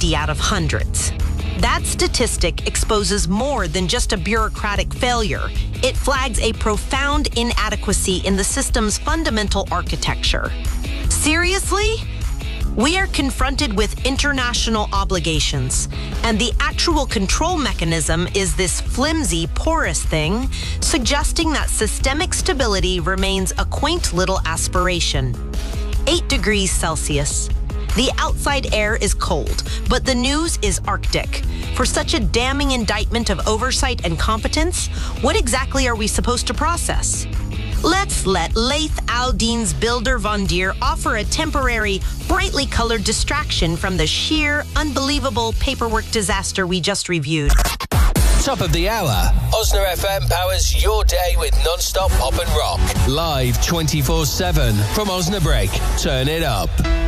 50 out of hundreds. That statistic exposes more than just a bureaucratic failure. It flags a profound inadequacy in the system's fundamental architecture. Seriously? We are confronted with international obligations, and the actual control mechanism is this flimsy, porous thing, suggesting that systemic stability remains a quaint little aspiration. 8 degrees Celsius. The outside air is cold, but the news is Arctic. For such a damning indictment of oversight and competence, what exactly are we supposed to process? Let's let Laith Aldine's Builder Von Deer offer a temporary, brightly colored distraction from the sheer, unbelievable paperwork disaster we just reviewed. Top of the hour. Osna FM powers your day with non-stop pop and rock. Live 24/7 from Osnabrück. Turn it up.